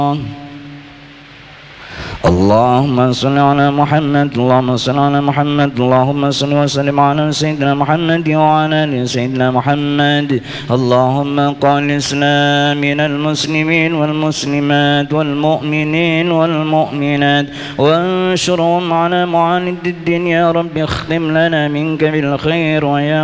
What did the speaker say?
اللهم صل على محمد اللهم صل على محمد اللهم صل وسلم على سيدنا محمد وعلى ال سيدنا محمد. اللهم قل الإسلام من المسلمين والمسلمات والمؤمنين والمؤمنات وانشرهم على معاند الدين يا رب. اختم لنا منك بالخير ويا